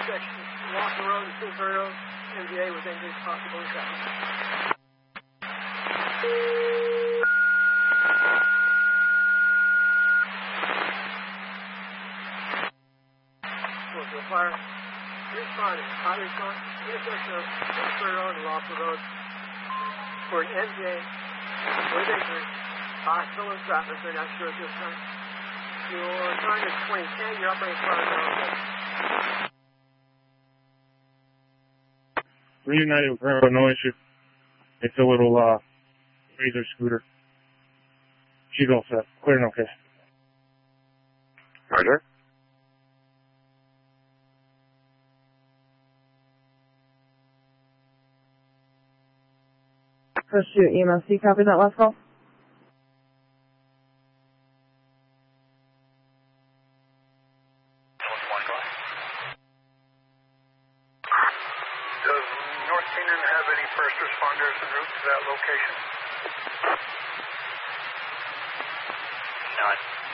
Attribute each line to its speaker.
Speaker 1: intersection. Walker Road and Simsbury Road. MGA with engines possible in traffic. Fire. Responding. High response. Intersection of Simsbury Road and Walker Road. For an MGA with injury. Possible in traffic. They're not sure at this time. Your time is 2010. You're operating fire now.
Speaker 2: Reunited with Railroad, no issue. It's a little Razor scooter. She's all set. Clear and okay.
Speaker 3: Roger.
Speaker 4: Pursuit EMC, copy that last call.
Speaker 5: Does North Canaan have any first responders en route to that location?
Speaker 3: None.